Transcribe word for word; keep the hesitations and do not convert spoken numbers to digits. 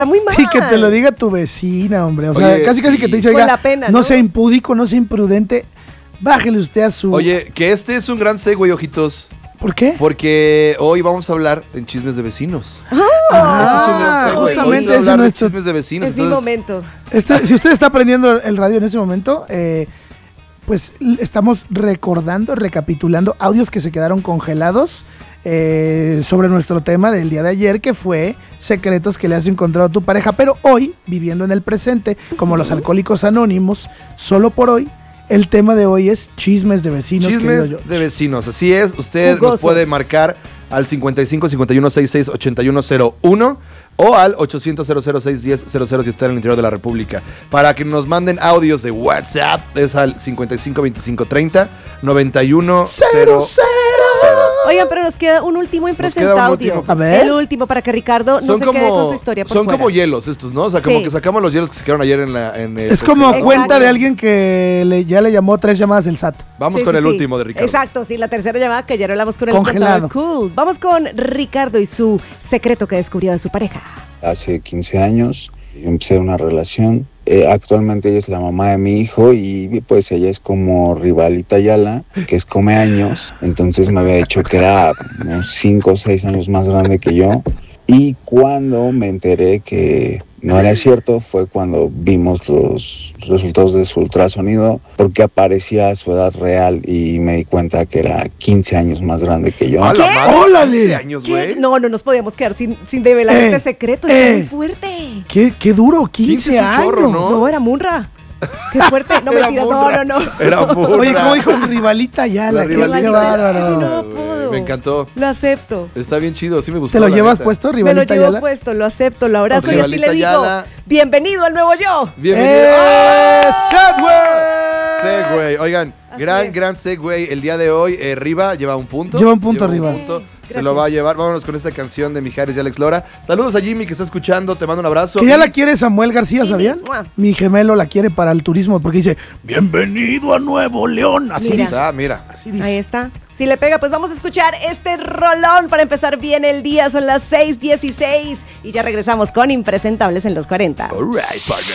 muy mal. Y que te lo diga tu vecina, hombre. O sea, Oye, casi casi sí. que te dice, Con oiga, la pena, no ¿no? sea impúdico, no sea imprudente, bájele usted a su... Oye, que este es un gran segue, ojitos. ¿Por qué? Porque hoy vamos a hablar en chismes de vecinos. Ah, Este es un gran segue. Hoy justamente vamos a ese hablar de nuestro... chismes de vecinos. Es mi entonces, momento. Este, si usted está prendiendo el radio en ese momento, eh, pues l- estamos recordando, recapitulando audios que se quedaron congelados eh, sobre nuestro tema del día de ayer, que fue secretos que le has encontrado a tu pareja. Pero hoy, viviendo en el presente, como los alcohólicos anónimos, solo por hoy, el tema de hoy es chismes de vecinos. Chismes querido de vecinos, así es. Usted Jugosos. nos puede marcar al cincuenta y cinco, cincuenta y uno, sesenta y seis, ochenta y uno cero uno o al ochocientos, cero cero seis, diez cero cero si está en el interior de la República. Para que nos manden audios de WhatsApp es al cincuenta y cinco, veinticinco, treinta, noventa y uno cero cero. Oigan, pero nos queda un último impresente queda un audio. último. A ver. El último para que Ricardo no Son se como, quede con su historia por son fuera. como hielos estos, ¿no? O sea, como Sí. que sacamos los hielos que se quedaron ayer en la... En el Es como Exacto. cuenta de alguien que le- ya le llamó tres llamadas del S A T. Vamos Sí, con sí, el sí. último de Ricardo. Exacto, sí, la tercera llamada que ayer hablamos con el Congelado. contador Cool. Vamos con Ricardo y su secreto que descubrió de su pareja. Hace quince años yo empecé una relación. Eh, actualmente ella es la mamá de mi hijo y pues ella es como Rivalita Ayala, que es come años. Entonces me había dicho que era unos cinco o seis años más grande que yo. Y cuando me enteré que no era cierto fue cuando vimos los resultados de su ultrasonido, porque aparecía su edad real y me di cuenta que era quince años más grande que yo. ¡A la ¿Qué? madre! ¡Órale! quince años, ¿Qué? güey. No, no nos podíamos quedar sin, sin develar Eh, este secreto. eh. Está muy fuerte. Qué, qué duro, quince quince, es un años. chorro, ¿no? No, era Munra. Qué fuerte. No Era mentiras. No, Munra. no, no. Era muy Oye, como dijo Rivalita ya, La la, qué, Rivalita qué Ayala. bárbaro. Ay, no Güey, puedo. me encantó. Lo acepto. Está bien chido, sí me gustó. ¿Te lo la llevas neta. puesto, Me lo Rivalita llevo Ayala? puesto, lo acepto, lo abrazo Ok. y así le Rivalita digo, Ayala. bienvenido al nuevo yo. Bienvenido. ¡Eh, ¡Ah! Segway. Oigan, Así gran, es. gran segway. El día de hoy, eh, Riva lleva un punto. Lleva un punto, Riva. punto. Se Gracias. lo va a llevar. Vámonos con esta canción de Mijares y Alex Lora. Saludos a Jimmy que está escuchando. Te mando un abrazo. Que ya Y- la quiere Samuel García, ¿sabían? Mua. Mi gemelo la quiere para el turismo porque dice, bienvenido a Nuevo León. Así Mira. dice. Ah, mira. Así dice. Ahí está. Si le pega, pues vamos a escuchar este rolón para empezar bien el día. Son las seis dieciséis y ya regresamos con Impresentables en los cuarenta. All right, partner.